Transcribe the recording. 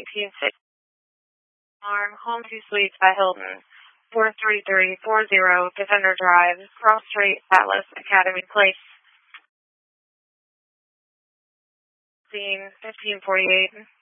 1860. Home 2 Suites by Hilton, 43340 Defender Drive, Cross Street, Atlas Academy Place. Scene 1548.